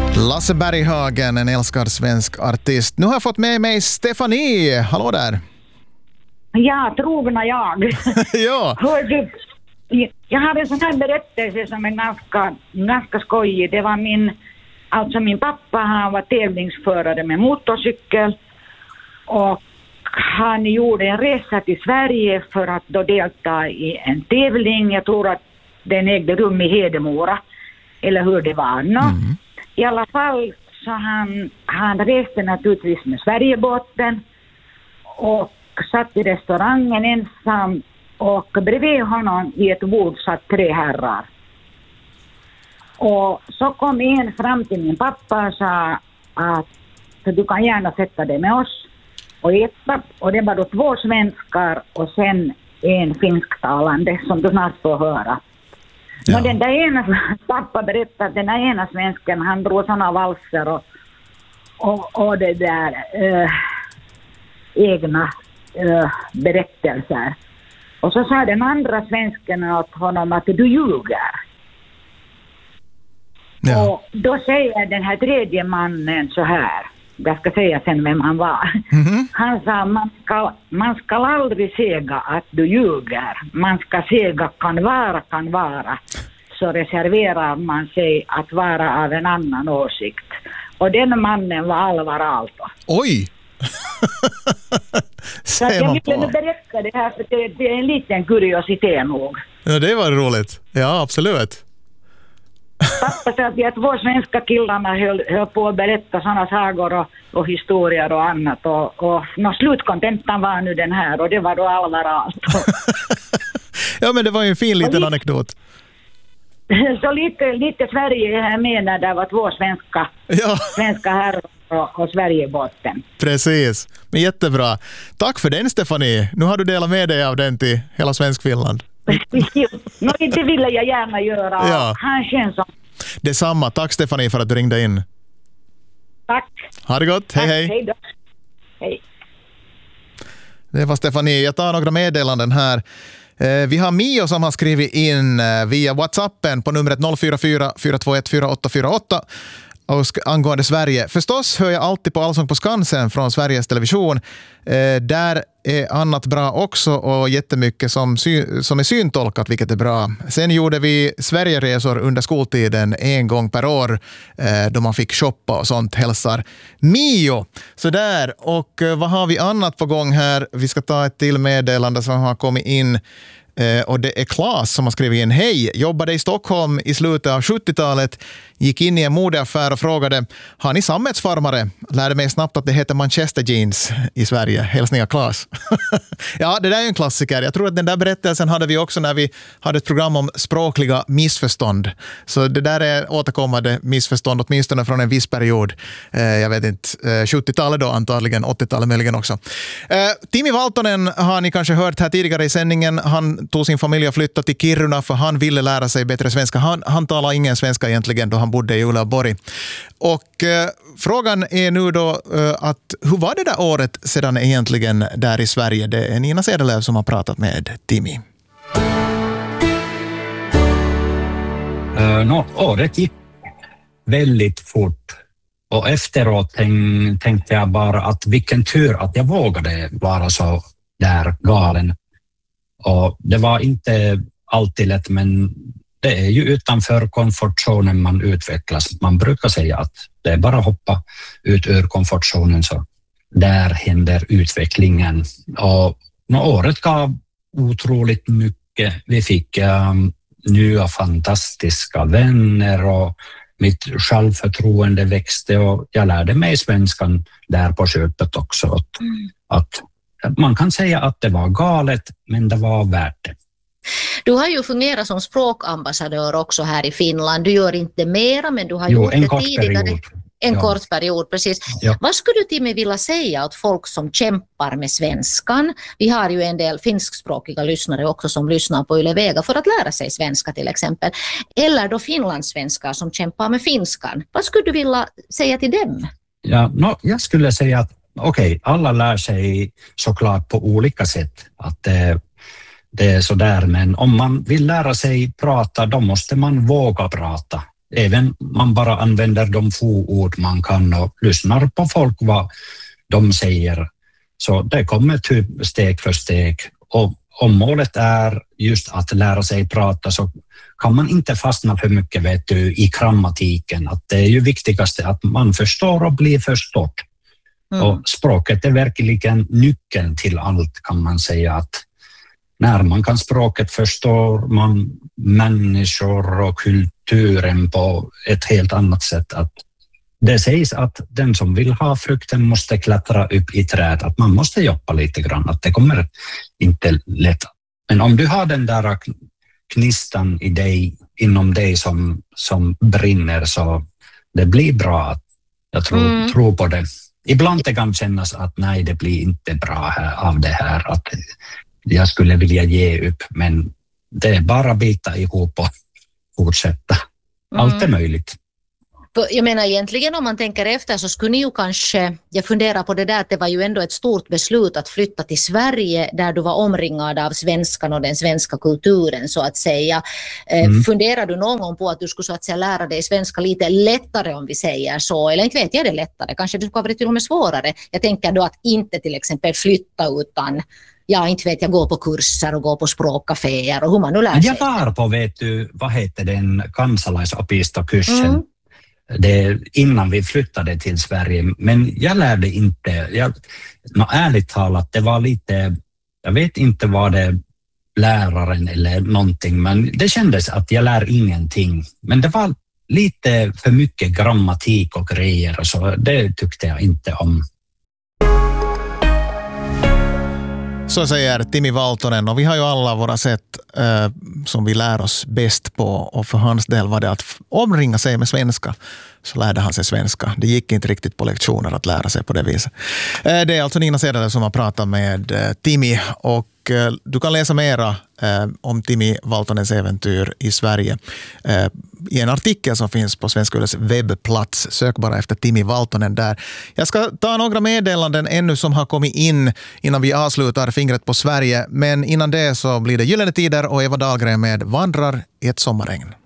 Lasse Berghagen, en älskad svensk artist. Nu har jag fått med mig Stefanie. Hallå där. Ja, trogna jag. Ja. Hör du, jag hade en sån här berättelse som är ganska skojig. Det var min pappa, han var tävlingsförare med motorcykel. Och han gjorde en resa till Sverige för att då delta i en tävling. Jag tror att den ägde rum i Hedemora. Eller hur det var. I alla fall så han reste naturligtvis med Sverigebåten och satt i restaurangen ensam, och bredvid honom i ett bord satt 3 herrar. Och så kom en fram till min pappa och sa att du kan gärna sätta dig med oss och äta. Och det var då 2 svenskar och sen en finsktalande som du snart får höra. Ja. Men den där ena, pappa berättade att den där ena svensken, han drog såna valser och det där egna berättelser. Och så sa den andra svensken åt honom att du ljuger. Ja. Och då säger den här tredje mannen så här, jag ska säga sen vem han var. Han sa, man ska aldrig säga att du ljuger. Man ska säga kan vara. Så reserverar man sig att vara av en annan åsikt. Och den mannen var Alvar Aalto. Oj! Så jag ville nu berätta det här, för det är en liten kuriositet nog. Ja, det var roligt. Ja, absolut. Pappa sa att 2 svenska killarna höll på att berätta sådana sagor och historier och annat. Och slutkontentan var nu den här, och det var då Alvar Aalto. Ja, men det var ju en fin liten anekdot. Så lite Sverige här med när det var 2 svenska herrar och Sverigebåten. Precis, men jättebra. Tack för den, Stefanie. Nu har du delat med dig av den till hela Svenskfinland. Det ville jag gärna göra. Ja. Han känns som... Detsamma. Tack, Stefanie, för att du ringde in. Tack. Ha det gott. Hej, hej. Hej då. Hej. Det var Stefanie. Jag tar några meddelanden här. Vi har Mio som har skrivit in via WhatsAppen på numret 044 421 4848 angående Sverige. Förstås hör jag alltid på Allsång på Skansen från Sveriges Television. Där är annat bra också, och jättemycket som är syntolkat, vilket är bra. Sen gjorde vi Sverigeresor under skoltiden 1 gång per år då man fick shoppa och sånt, hälsar Mio. Så där, och vad har vi annat på gång här? Vi ska ta ett till meddelande som har kommit in. Och det är Claes som har skrivit in: hej, jobbade i Stockholm i slutet av 70-talet, gick in i en modeaffär och frågade, har ni sammetsfarmare? Lärde mig snabbt att det heter Manchester Jeans i Sverige. Hälsningar Claes. Ja, det där är en klassiker. Jag tror att den där berättelsen hade vi också när vi hade ett program om språkliga missförstånd. Så det där är återkommande missförstånd, åtminstone från en viss period. Jag vet inte, 70-talet då antagligen, 80-talet möjligen också. Timi Valtonen har ni kanske hört här tidigare i sändningen. Han tog sin familj och flyttade till Kiruna för han ville lära sig bättre svenska. Han talar ingen svenska egentligen då han bodde i Uleåborg. Och frågan är nu då att hur var det där året sedan egentligen där i Sverige? Det är Nina Sedelöv som har pratat med Timi. Året gick väldigt fort. Och efteråt tänkte jag bara att vilken tur att jag vågade vara så där galen. Och det var inte alltid lätt, men det är ju utanför komfortzonen man utvecklas. Man brukar säga att det är bara att hoppa ut ur komfortzonen, så där händer utvecklingen. Och året gav otroligt mycket. Vi fick nya fantastiska vänner och mitt självförtroende växte, och jag lärde mig svenskan där på köpet också. Att man kan säga att det var galet, men det var värt det. Du har ju fungerat som språkambassadör också här i Finland. Du gör inte mera, men du har gjort det tidigare. Period. En kort period, precis. Ja. Vad skulle du till mig vilja säga åt folk som kämpar med svenskan? Vi har ju en del finskspråkiga lyssnare också som lyssnar på Yle Vega för att lära sig svenska till exempel. Eller då finlandssvenskar som kämpar med finskan. Vad skulle du vilja säga till dem? Ja, jag skulle säga att alla lär sig såklart på olika sätt. Att det är så där, men om man vill lära sig prata, då måste man våga prata. även man bara använder de få ord man kan och lyssnar på folk vad de säger. Så det kommer typ steg för steg. Och om målet är just att lära sig prata så kan man inte fastna för mycket i grammatiken. Att det är ju viktigaste att man förstår och blir förstått. Och språket är verkligen nyckeln till allt, kan man säga. Att när man kan språket förstår man människor och kulturen på ett helt annat sätt. Att det sägs att den som vill ha frukten måste klättra upp i träd, att man måste jobba lite grann, att det kommer inte lätt. Men om du har den där knistan i dig, inom dig som brinner, så det blir bra. Jag tror på det. Ibland det kan kännas att nej, det blir inte bra av det här, att jag skulle vilja ge upp, men det är bara bita ihop och fortsätta. Allt är möjligt. Jag menar egentligen om man tänker efter så skulle ni ju kanske, jag funderar på det där att det var ju ändå ett stort beslut att flytta till Sverige där du var omringad av svenskan och den svenska kulturen så att säga. Funderar du någon gång på att du skulle så att säga lära dig svenska lite lättare om vi säger så, eller inte vet jag det lättare, kanske det skulle vara till och med svårare. Jag tänker då att inte till exempel flytta utan inte vet jag, gå på kurser och gå på språkcaféer och hur man nu lär sig. Jag var på, vad heter den kansalaisopistokursen? Det innan vi flyttade till Sverige, men jag lärde inte, ärligt talat, det var lite, jag vet inte vad det läraren eller någonting, men det kändes att jag lär ingenting, men det var lite för mycket grammatik och grejer, så det tyckte jag inte om. Så säger Timi Valtonen, och vi har ju alla våra sätt som vi lär oss bäst på, och för hans del var det att omringa sig med svenska, så lärde han sig svenska. Det gick inte riktigt på lektioner att lära sig på det viset. Det är alltså Nina Cederle som har pratat med Timi, och du kan läsa mera om Timi Valtonens äventyr i Sverige i en artikel som finns på Svenska Yles webbplats. Sök bara efter Timi Valtonen där. Jag ska ta några meddelanden ännu som har kommit in innan vi avslutar Fingret på Sverige. Men innan det så blir det Gyllene Tider och Eva Dahlgren med Vandrar i ett sommarregn.